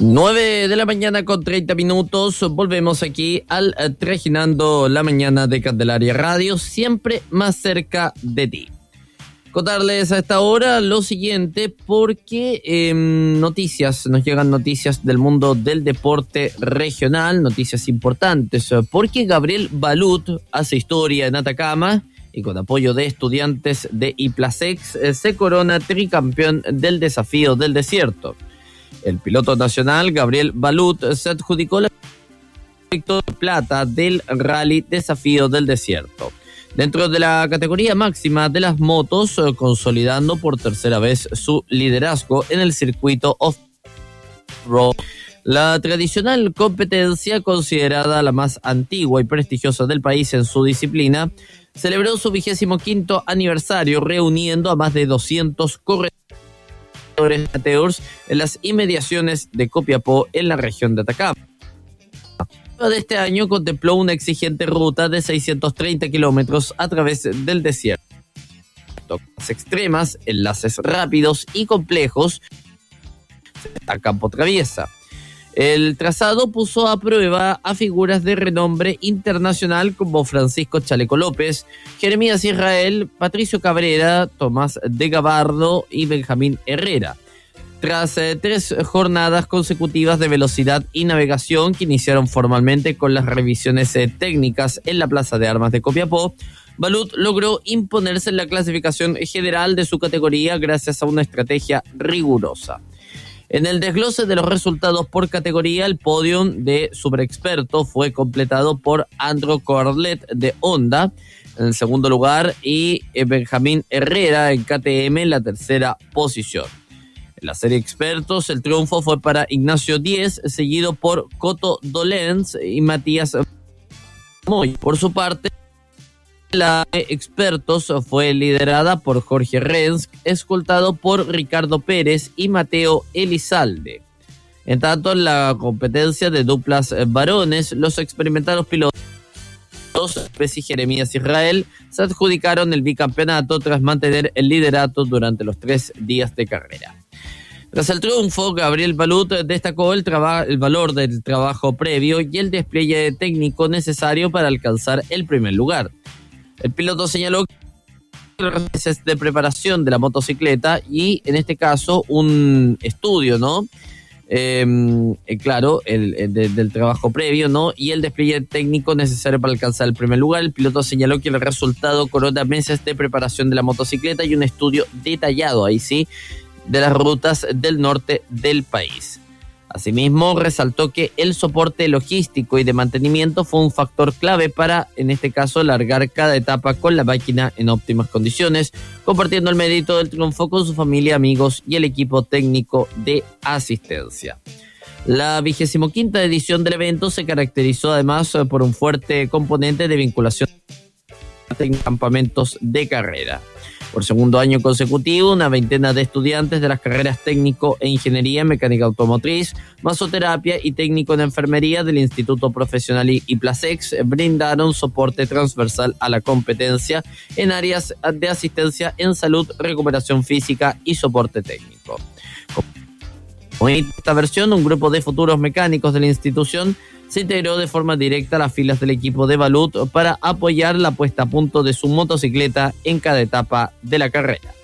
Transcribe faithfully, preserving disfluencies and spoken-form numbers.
nueve de la mañana con treinta minutos, volvemos aquí al eh, Trajinando la Mañana de Candelaria Radio, siempre más cerca de ti. Contarles a esta hora lo siguiente, porque eh, noticias, nos llegan noticias del mundo del deporte regional, noticias importantes, porque Gabriel Balut hace historia en Atacama y con apoyo de estudiantes de Iplasex eh, se corona tricampeón del Desafío del Desierto. El piloto nacional Gabriel Balut se adjudicó la victoria de plata del Rally Desafío del Desierto. Dentro de la categoría máxima de las motos, consolidando por tercera vez su liderazgo en el circuito off-road. La tradicional competencia, considerada la más antigua y prestigiosa del país en su disciplina, celebró su vigésimo quinto aniversario, reuniendo a más de doscientos corredores amateurs en las inmediaciones de Copiapó, en la región de Atacama. De este año contempló una exigente ruta de seiscientos treinta kilómetros a través del desierto. Extremas, enlaces rápidos y complejos a campo traviesa. El trazado puso a prueba a figuras de renombre internacional como Francisco Chaleco López, Jeremías Israel, Patricio Cabrera, Tomás de Gabardo y Benjamín Herrera. Tras eh, tres jornadas consecutivas de velocidad y navegación que iniciaron formalmente con las revisiones eh, técnicas en la Plaza de Armas de Copiapó, Balut logró imponerse en la clasificación general de su categoría gracias a una estrategia rigurosa. En el desglose de los resultados por categoría, el podium de superexperto fue completado por Andro Corlet de Honda en el segundo lugar y eh, Benjamín Herrera en K T M en la tercera posición. En la serie expertos, el triunfo fue para Ignacio Díez, seguido por Coto Dolens y Matías Moy. Por su parte, la expertos fue liderada por Jorge Renz, escoltado por Ricardo Pérez y Mateo Elizalde. En tanto, en la competencia de duplas varones, los experimentados pilotos Pérez y Jeremías Israel se adjudicaron el bicampeonato tras mantener el liderato durante los tres días de carrera. Tras el triunfo, Gabriel Balut destacó el, traba- el valor del trabajo previo y el despliegue técnico necesario para alcanzar el primer lugar. El piloto señaló que los meses de preparación de la motocicleta y, en este caso, un estudio, ¿no? Eh, eh, claro, el, el de, del trabajo previo, ¿no? Y el despliegue técnico necesario para alcanzar el primer lugar. El piloto señaló que el resultado corona meses de preparación de la motocicleta y un estudio detallado, ahí sí, de las rutas del norte del país. Asimismo, resaltó que el soporte logístico y de mantenimiento fue un factor clave para, en este caso, largar cada etapa con la máquina en óptimas condiciones, compartiendo el mérito del triunfo con su familia, amigos y el equipo técnico de asistencia. La vigésimo quinta edición del evento se caracterizó además por un fuerte componente de vinculación en campamentos de carrera. Por segundo año consecutivo, una veintena de estudiantes de las carreras técnico e ingeniería en mecánica automotriz, masoterapia y técnico en enfermería del Instituto Profesional Iplasex brindaron soporte transversal a la competencia en áreas de asistencia en salud, recuperación física y soporte técnico. Con esta versión, un grupo de futuros mecánicos de la institución se integró de forma directa a las filas del equipo de Balut para apoyar la puesta a punto de su motocicleta en cada etapa de la carrera.